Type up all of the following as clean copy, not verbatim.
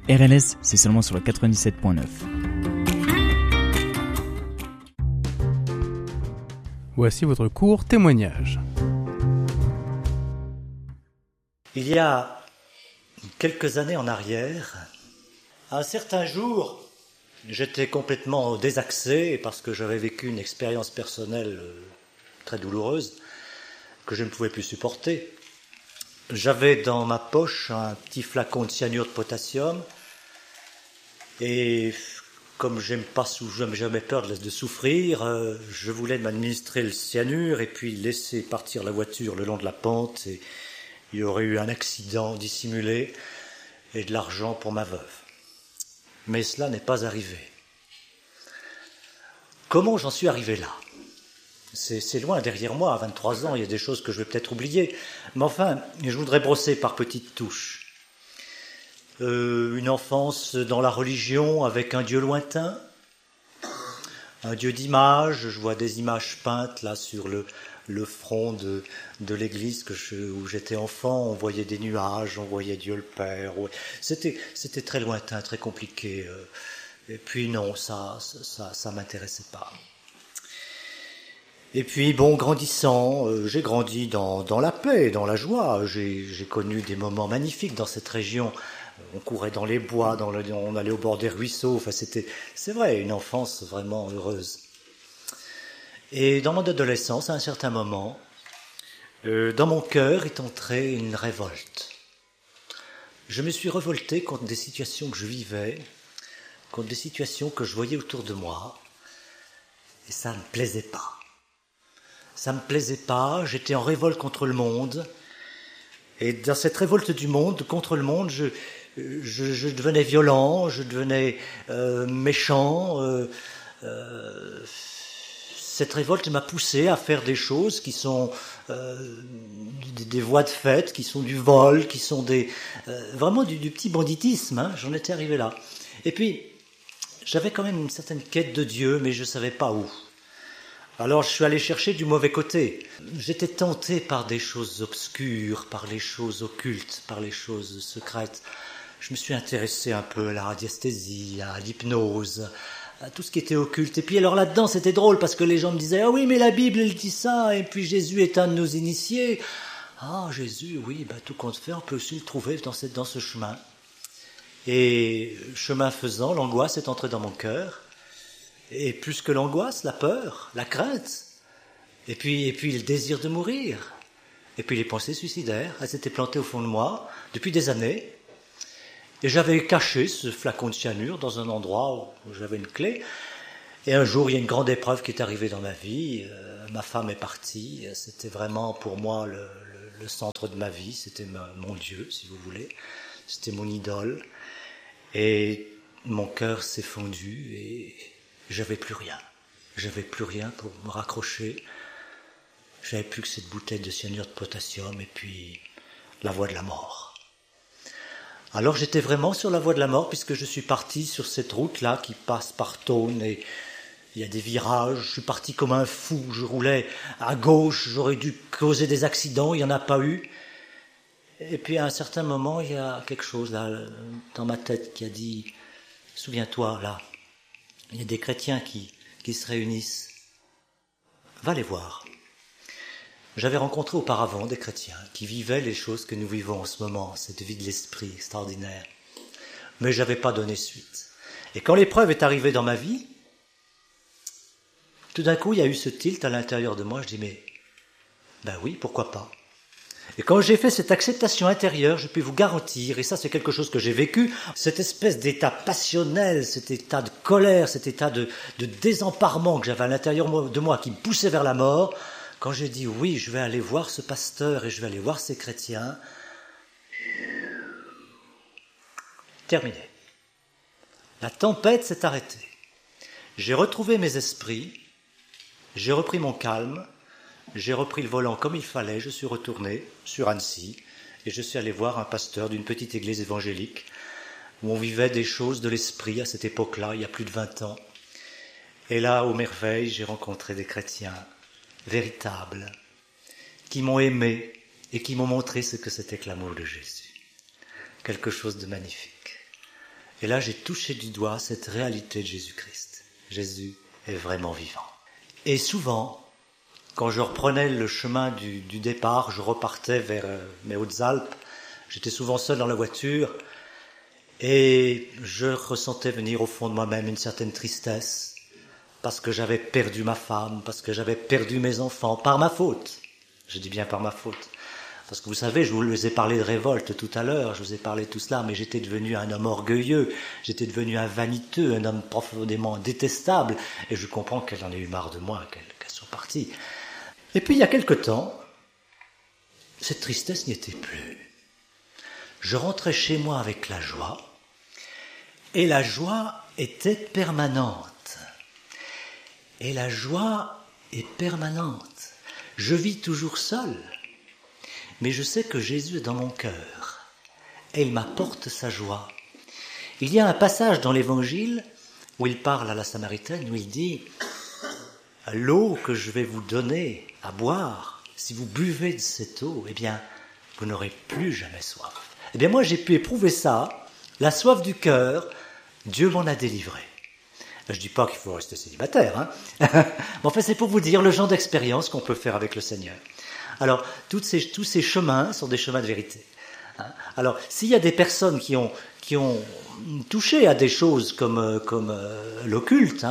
RLS, c'est seulement sur le 97.9. Voici votre court témoignage. Il y a quelques années en arrière, un certain jour, j'étais complètement désaxé parce que j'avais vécu une expérience personnelle très douloureuse que je ne pouvais plus supporter. J'avais dans ma poche un petit flacon de cyanure de potassium et comme j'aime jamais peur de souffrir, je voulais m'administrer le cyanure et puis laisser partir la voiture le long de la pente et il y aurait eu un accident dissimulé et de l'argent pour ma veuve. Mais cela n'est pas arrivé. Comment j'en suis arrivé là ? C'est loin derrière moi, à 23 ans, il y a des choses que je vais peut-être oublier. Mais enfin, je voudrais brosser par petites touches. Une enfance dans la religion avec un Dieu lointain, un Dieu d'image. Je vois des images peintes là sur le front de l'église où j'étais enfant. On voyait des nuages, on voyait Dieu le Père. C'était très lointain, très compliqué. Et puis non, ça m'intéressait pas. Et puis, grandissant, j'ai grandi dans la paix, dans la joie. J'ai connu des moments magnifiques dans cette région. On courait dans les bois, on allait au bord des ruisseaux. Enfin, c'est vrai, une enfance vraiment heureuse. Et dans mon adolescence, à un certain moment, dans mon cœur est entrée une révolte. Je me suis révolté contre des situations que je vivais, contre des situations que je voyais autour de moi. Et ça ne me plaisait pas. Ça me plaisait pas, j'étais en révolte contre le monde. Et dans cette révolte du monde, contre le monde, je devenais violent, je devenais méchant. Cette révolte m'a poussé à faire des choses qui sont des voies de fait, qui sont du vol, qui sont vraiment du petit banditisme. Hein, j'en étais arrivé là. Et puis, j'avais quand même une certaine quête de Dieu, mais je ne savais pas où. Alors je suis allé chercher du mauvais côté. J'étais tenté par des choses obscures, par les choses occultes, par les choses secrètes. Je me suis intéressé un peu à la radiesthésie, à l'hypnose, à tout ce qui était occulte. Et puis alors là-dedans, c'était drôle parce que les gens me disaient « Ah oui, mais la Bible, elle dit ça, et puis Jésus est un de nos initiés. » Ah, Jésus, oui, tout compte fait, on peut aussi le trouver dans ce chemin. Et chemin faisant, l'angoisse est entrée dans mon cœur. Et plus que l'angoisse, la peur, la crainte, et puis le désir de mourir, et puis les pensées suicidaires, elles s'étaient plantées au fond de moi depuis des années, et j'avais caché ce flacon de cyanure dans un endroit où j'avais une clé, et un jour il y a une grande épreuve qui est arrivée dans ma vie, ma femme est partie, c'était vraiment pour moi le centre de ma vie, c'était mon Dieu si vous voulez, c'était mon idole, et mon cœur s'est fondu et j'avais plus rien pour me raccrocher. J'avais plus que cette bouteille de cyanure de potassium et puis la voie de la mort. Alors j'étais vraiment sur la voie de la mort puisque je suis parti sur cette route-là qui passe par Thônes et il y a des virages. Je suis parti comme un fou, je roulais à gauche, j'aurais dû causer des accidents, il n'y en a pas eu. Et puis à un certain moment, il y a quelque chose là dans ma tête qui a dit « Souviens-toi là, il y a des chrétiens qui se réunissent. Va les voir. » J'avais rencontré auparavant des chrétiens qui vivaient les choses que nous vivons en ce moment, cette vie de l'esprit extraordinaire. Mais je n'avais pas donné suite. Et quand l'épreuve est arrivée dans ma vie, tout d'un coup, il y a eu ce tilt à l'intérieur de moi. Je dis, mais oui, pourquoi pas ? Et quand j'ai fait cette acceptation intérieure, je peux vous garantir, et ça c'est quelque chose que j'ai vécu, cette espèce d'état passionnel, cet état de colère, cet état de désemparement que j'avais à l'intérieur de moi qui me poussait vers la mort, quand j'ai dit oui, je vais aller voir ce pasteur et je vais aller voir ces chrétiens, terminé. La tempête s'est arrêtée. J'ai retrouvé mes esprits, j'ai repris mon calme, j'ai repris le volant comme il fallait, je suis retourné sur Annecy et je suis allé voir un pasteur d'une petite église évangélique où on vivait des choses de l'esprit à cette époque-là, il y a plus de 20 ans. Et là, aux merveilles, j'ai rencontré des chrétiens véritables qui m'ont aimé et qui m'ont montré ce que c'était que l'amour de Jésus. Quelque chose de magnifique. Et là, j'ai touché du doigt cette réalité de Jésus-Christ. Jésus est vraiment vivant. Et souvent, quand je reprenais le chemin du départ, je repartais vers mes Hautes-Alpes. J'étais souvent seul dans la voiture et je ressentais venir au fond de moi-même une certaine tristesse parce que j'avais perdu ma femme, parce que j'avais perdu mes enfants, par ma faute. Je dis bien par ma faute. Parce que vous savez, je vous ai parlé de révolte tout à l'heure, je vous ai parlé de tout cela, mais j'étais devenu un homme orgueilleux, j'étais devenu un vaniteux, un homme profondément détestable, et je comprends qu'elle en ait eu marre de moi, qu'elle soit partie. Et puis il y a quelque temps, cette tristesse n'y était plus. Je rentrais chez moi avec la joie, et la joie était permanente. Et la joie est permanente. Je vis toujours seul, mais je sais que Jésus est dans mon cœur, et il m'apporte sa joie. Il y a un passage dans l'Évangile où il parle à la Samaritaine, où il dit « L'eau que je vais vous donner à boire, si vous buvez de cette eau, eh bien, vous n'aurez plus jamais soif. » Eh bien, moi, j'ai pu éprouver ça, la soif du cœur, Dieu m'en a délivré. Je ne dis pas qu'il faut rester célibataire, hein. Mais enfin, c'est pour vous dire le genre d'expérience qu'on peut faire avec le Seigneur. Alors, tous ces chemins sont des chemins de vérité. Alors, s'il y a des personnes qui ont touché à des choses comme l'occulte,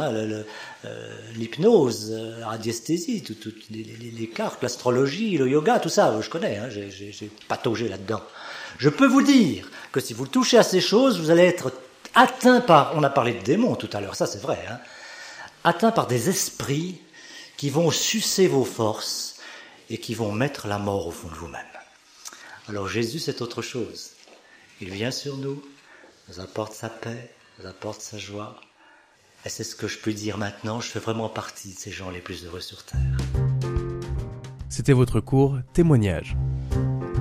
l'hypnose, la radiesthésie, toutes les cartes, l'astrologie, le yoga, tout ça, je connais, hein, j'ai pataugé là-dedans. Je peux vous dire que si vous touchez à ces choses, vous allez être atteint par, on a parlé de démons tout à l'heure, ça c'est vrai, hein, atteint par des esprits qui vont sucer vos forces et qui vont mettre la mort au fond de vous-même. Alors Jésus, c'est autre chose. Il vient sur nous apporte sa paix, nous apporte sa joie. Et c'est ce que je peux dire maintenant, je fais vraiment partie de ces gens les plus heureux sur Terre. C'était votre cours Témoignage.